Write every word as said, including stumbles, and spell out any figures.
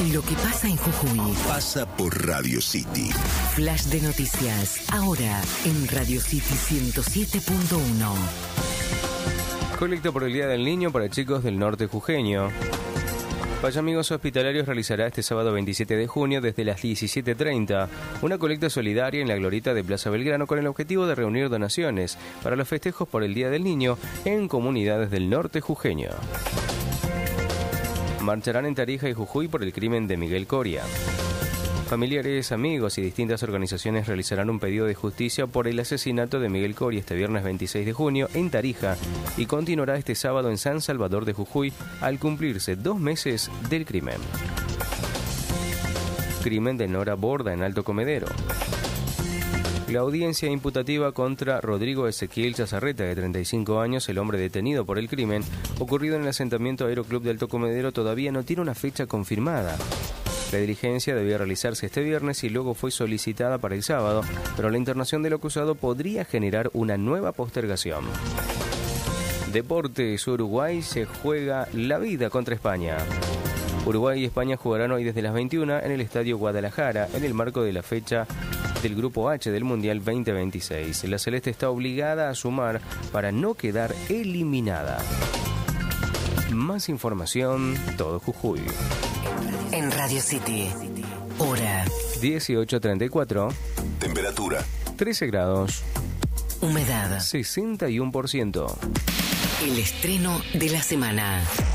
Lo que pasa en Jujuy pasa por Radio City. Flash de noticias, ahora en Radio City ciento siete punto uno. Colecta por el Día del Niño para chicos del norte jujeño. Payamigos Hospitalarios realizará este sábado veintisiete de junio desde las diecisiete treinta una colecta solidaria en la glorieta de Plaza Belgrano con el objetivo de reunir donaciones para los festejos por el Día del Niño en comunidades del norte jujeño. Marcharán en Tarija y Jujuy por el crimen de Miguel Coria. Familiares, amigos y distintas organizaciones realizarán un pedido de justicia por el asesinato de Miguel Coria este viernes veintiséis de junio en Tarija y continuará este sábado en San Salvador de Jujuy al cumplirse dos meses del crimen. Crimen de Nora Borda en Alto Comedero. La audiencia imputativa contra Rodrigo Ezequiel Chazarreta, de treinta y cinco años, el hombre detenido por el crimen ocurrido en el asentamiento Aeroclub de Alto Comedero, todavía no tiene una fecha confirmada. La diligencia debía realizarse este viernes y luego fue solicitada para el sábado, pero la internación del acusado podría generar una nueva postergación. Deportes. Uruguay se juega la vida contra España. Uruguay y España jugarán hoy desde las veintiuna en el Estadio Guadalajara en el marco de la fecha del Grupo H del Mundial veinte veintiséis. La Celeste está obligada a sumar para no quedar eliminada. Más información, todo Jujuy. En Radio City, hora dieciocho treinta y cuatro. Temperatura trece grados. Humedad sesenta y uno por ciento. El estreno de la semana.